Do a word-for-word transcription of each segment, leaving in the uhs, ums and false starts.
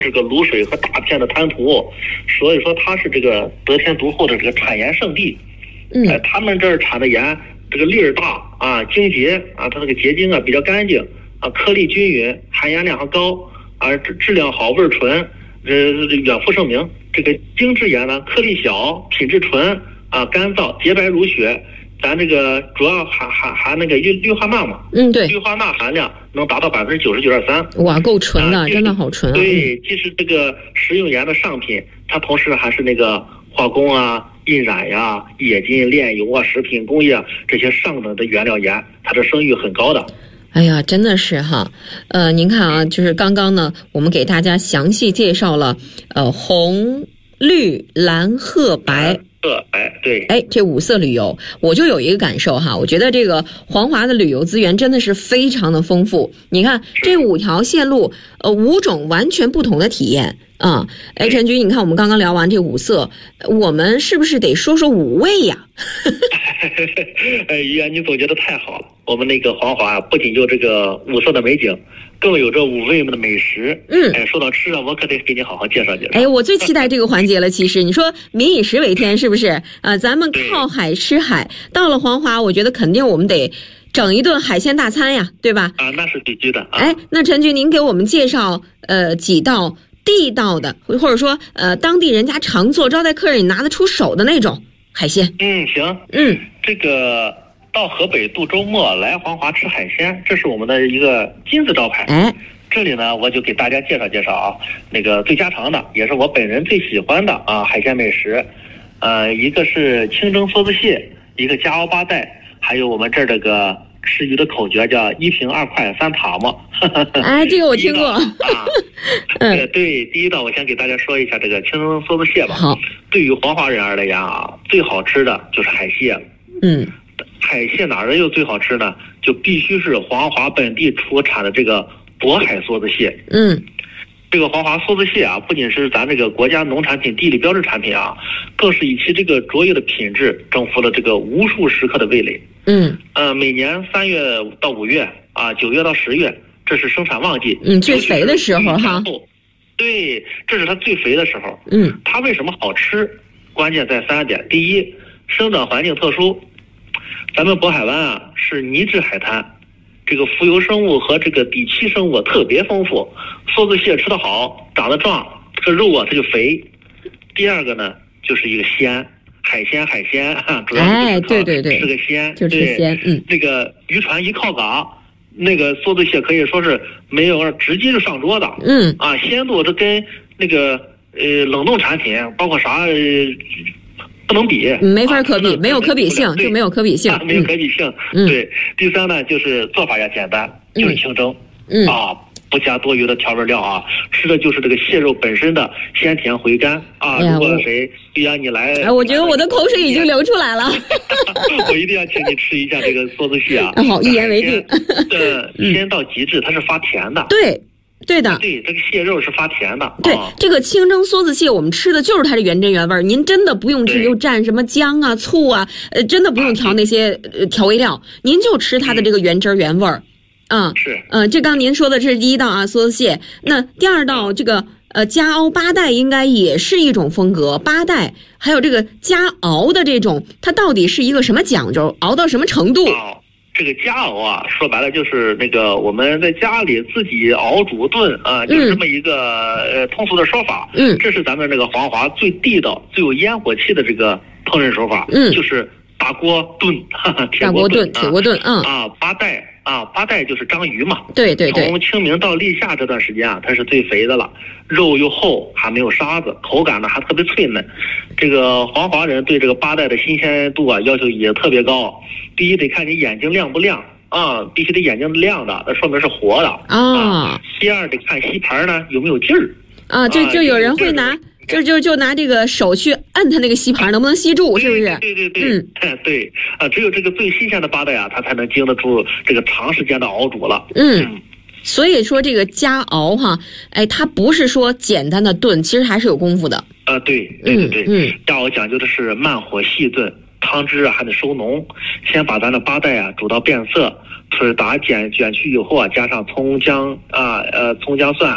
这个卤水和大片的滩涂，所以说它是这个得天独厚的这个产盐圣地。 嗯， 呃，他们这儿产的盐，这个粒儿大啊，晶洁啊，它这个结晶啊比较干净啊，颗粒均匀，含盐量还高啊，质质量好，味儿纯，这远赴盛名。这个精制盐呢，颗粒小，品质纯啊，干燥洁白如雪。咱这个主要含含含那个氯氯化钠嘛， 嗯，对， 氯化钠含量能达到百分之九十九点三。 哇，够纯了， 啊、 真的好纯啊！ 对，既是这个食用盐的上品，它同时还是那个化工啊、印染呀、冶金、炼油啊、食品工业啊这些上等的原料盐，它的声誉很高的。 哎呀，真的是哈，呃，您看啊，就是刚刚呢，我们给大家详细介绍了，呃，红、绿、蓝、褐、白。 色白对， 哎，这五色旅游，我就有一个感受哈，我觉得这个黄华的旅游资源真的是非常的丰富。你看这五条线路，呃，五种完全不同的体验啊。哎，陈局，你看我们刚刚聊完这五色，我们是不是得说说五味呀？ 哎呀，你总结的太好了。我们那个黄华不仅有这个五色的美景，更有这五味的美食。 嗯， 哎，说到吃啊，我可得给你好好介绍介绍。 哎，我最期待这个环节了。其实你说民以食为天，是不是啊、呃？咱们靠海吃海，到了黄华，我觉得肯定我们得整一顿海鲜大餐呀，对吧？ 啊，那是必须的。啊、 哎，那陈局，您给我们介绍呃几道地道的，或者说呃当地人家常做、招待客人也拿得出手的那种海鲜。 嗯，行。 嗯， 这个到河北度周末来黄华吃海鲜，这是我们的一个金字招牌。 哎， 这里呢，我就给大家介绍介绍啊，那个最家常的，也是我本人最喜欢的啊海鲜美食。呃，一个是清蒸梭子蟹，一个夹鳌八带，还有我们这儿这个吃鱼的口诀叫一平二块三塔嘛。 哎，这个我听过。 啊，嗯，对，第一道我先给大家说一下这个清蒸梭子蟹吧。 好， 对于黄华人而言啊，最好吃的就是海蟹。 嗯， 海蟹哪儿又最好吃呢？就必须是黄华本地出产的这个渤海梭子蟹。 嗯。 这个黄华梭子蟹啊，不仅是咱这个国家农产品地理标志产品啊，更是以其这个卓越的品质征服了这个无数食客的味蕾。 嗯， 呃，每年三月到五月啊，九月到十月，这是生产旺季， 嗯，最肥的时候哈。 对，这是它最肥的时候。 嗯， 它为什么好吃？关键在三点：第一，生长环境特殊，咱们渤海湾啊是泥质海滩。这个浮游生物和这个底栖生物特别丰富，梭子蟹吃得好，长得壮，这个肉啊它就肥。第二个呢，就是一个鲜，海鲜海鲜，主要哎，对对对， 是个鲜， 就吃鲜，嗯， 这个渔船一靠港，那个梭子蟹可以说是没有直接就上桌的， 嗯， 啊，鲜度这跟那个呃冷冻产品，包括啥。呃不能比， 没法可比，啊、没有可比性，就没有可比性， 啊、没有可比性。 嗯、 对，第三呢，就是做法也简单，就是清蒸， 嗯啊，不加多余的调味料啊，吃的就是这个蟹肉本身的鲜甜回甘啊。 哎、 如果谁对呀你来， 哎，我觉得我的口水已经流出来了。 我一定要请你吃一下这个梭子蟹啊！ 好，一言为定。 呃，鲜到极致，它是发甜的。 对。对的， 对，这个蟹肉是发甜的。 对， 啊、 这个清蒸梭子蟹，我们吃的就是它的原汁原味儿。您真的不用吃又蘸什么姜啊、醋啊，呃，真的不用调那些呃调味料，您就吃它的这个原汁原味儿。啊， 是， 嗯、呃，这刚您说的这是第一道啊，梭子蟹。那第二道这个呃夹鳌八带应该也是一种风格，八带还有这个夹鳌的这种，它到底是一个什么讲究？熬到什么程度？ 哦这个夹熬啊，说白了就是那个我们在家里自己熬煮炖啊，就是这么一个呃通俗的说法。 嗯， 这是咱们这个黄华最地道、最有烟火气的这个烹饪手法。 嗯， 就是大锅炖，哈哈， 大锅炖、铁锅炖，嗯啊，八带啊，八带就是章鱼嘛。 对对对。 从清明到立夏这段时间啊，它是最肥的了，肉又厚，还没有沙子，口感呢还特别脆嫩。这个黄华人对这个八带的新鲜度啊要求也特别高。第一得看你眼睛亮不亮啊，必须得眼睛亮的，那说明是活的啊。 啊第二得看吸盘呢有没有劲儿啊，就就有人会拿，就就就拿这个手去摁它那个吸盘，能不能吸住，是不是？ 对对对，嗯，对啊，只有这个最新鲜的八带啊，它才能经得住这个长时间的熬煮了。 嗯。嗯所以说这个夹熬哈，哎，它不是说简单的炖，其实还是有功夫的。 啊，对对对对， 嗯， 夹熬讲究的是慢火细炖，汤汁啊还得收浓。先把咱的八带啊煮到变色，腿打卷卷去以后啊，加上葱姜啊呃葱姜蒜，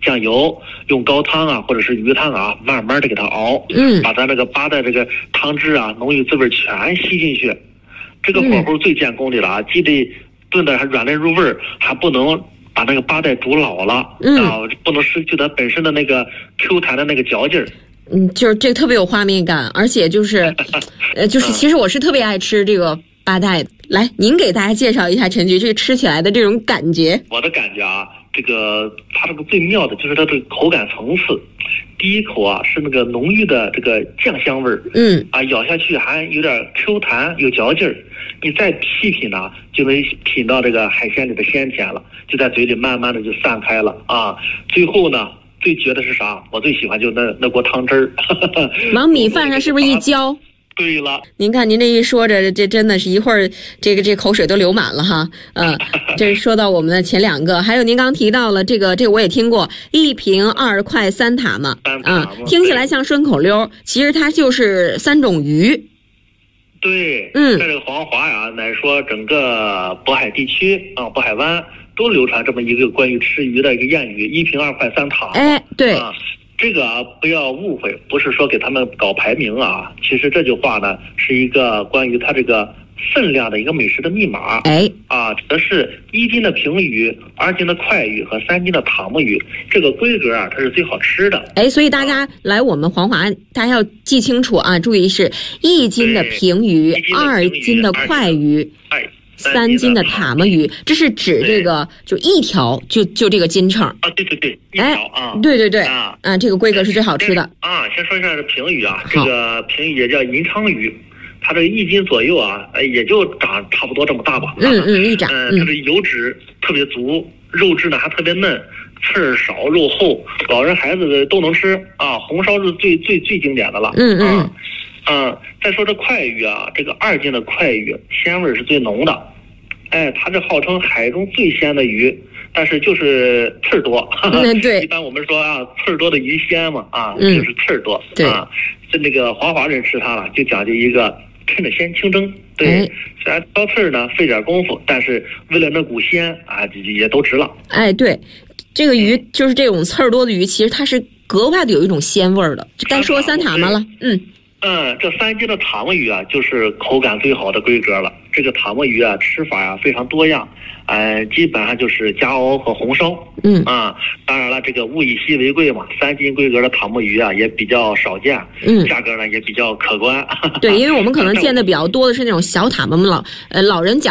酱油，用高汤啊或者是鱼汤啊，慢慢的给它熬， 嗯， 把咱这个八的这个汤汁啊、浓郁滋味全吸进去。这个火候最见功力了啊，既得炖的还软嫩入味儿，还不能把那个八带煮老了， 嗯啊，不能失去它本身的那个 Q 弹的那个嚼劲儿。 嗯，就是这个特别有画面感，而且就是，呃，就是其实我是特别爱吃这个八带的。来，您给大家介绍一下陈局这个吃起来的这种感觉。 我的感觉啊，这个它这个最妙的就是它这个口感层次。第一口啊是那个浓郁的这个酱香味儿， 嗯， 啊，咬下去还有点 Q 弹有嚼劲儿。你再细品呢，就能品到这个海鲜里的鲜甜了，就在嘴里慢慢的就散开了啊。最后呢。最绝的是啥？我最喜欢就那那锅汤汁儿， 往米饭上是不是一浇？ 对了， 您看您这一说着，这真的是一会儿这个这口水都流满了哈。嗯、呃，这说到我们的前两个，还有您刚提到了这个，这个我也听过，一瓶二块三塔嘛，啊、嗯，听起来像顺口溜，其实它就是三种鱼。 对， 嗯， 在这个黄华呀，乃说整个渤海地区啊，渤海湾。都流传这么一个关于吃鱼的一个谚语，一瓶二块三塔。 哎，对啊，这个啊不要误会，不是说给他们搞排名啊。其实这句话呢是一个关于它这个分量的一个美食的密码。 哎， 啊，指的是一斤的平鱼、二斤的快鱼和三斤的塔目鱼，这个规格啊它是最好吃的。 哎，所以大家来我们黄华，大家要记清楚啊，注意是一斤的平鱼、二斤的快鱼。 哎。 三斤的塔目鱼，这是指这个就一条就就这个斤称啊，对对对，一条啊， 对对对啊， 啊，这个规格是最好吃的啊。先说一下这平鱼啊，这个平鱼也叫银鲳鱼，它这一斤左右啊，也就长差不多这么大吧。 嗯嗯，一掌。 嗯，它的油脂特别足，肉质呢还特别嫩，刺儿少肉厚，老人孩子都能吃啊。红烧是最最最经典的了。 嗯嗯。 嗯，再说这快鱼啊，这个二斤的快鱼鲜味是最浓的，哎，它这号称海中最鲜的鱼，但是就是刺儿多。 嗯，对。 一般我们说啊，刺儿多的鱼鲜嘛，啊， 嗯、 就是刺儿多。 对。 啊，这那个黄华人吃它了，就讲究一个趁着鲜清蒸。对， 哎、 虽然挑刺儿呢费点功夫，但是为了那股鲜啊，也都值了。 哎，对，这个鱼就是这种刺儿多的鱼，其实它是格外的有一种鲜味儿的。该说三塔嘛了，嗯。 嗯，这三斤的塔目鱼啊，就是口感最好的规格了。这个塔目鱼啊，吃法呀、啊、非常多样，呃，基本上就是夹熬和红烧。 嗯啊，当然了，这个物以稀为贵嘛，三斤规格的塔目鱼啊也比较少见， 嗯， 价格呢也比较可观。 对，因为我们可能见的比较多的是那种小塔目，老呃老人讲。